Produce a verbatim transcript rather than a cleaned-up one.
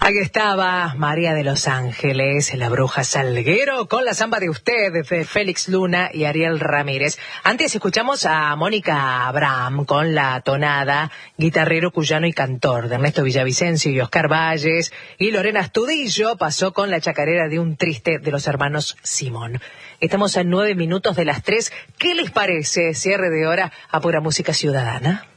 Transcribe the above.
Ahí estaba María de los Ángeles, la bruja Salguero, con la samba de usted, de Félix Luna y Ariel Ramírez. Antes escuchamos a Mónica Abraham con la tonada, guitarrero, cuyano y cantor, de Ernesto Villavicencio y Oscar Valles. Y Lorena Astudillo pasó con la chacarera de Un Triste de los hermanos Simón. Estamos a nueve minutos de las tres. ¿Qué les parece? Cierre de hora a Pura Música Ciudadana.